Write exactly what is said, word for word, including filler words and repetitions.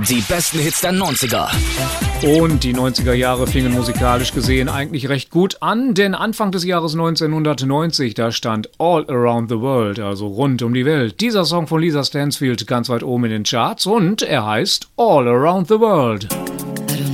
Die besten Hits der neunziger. Und die neunziger Jahre fingen musikalisch gesehen eigentlich recht gut an, denn Anfang des Jahres neunzehnhundertneunzig, da stand All Around the World, also rund um die Welt. Dieser Song von Lisa Stansfield ganz weit oben in den Charts und er heißt All Around the World.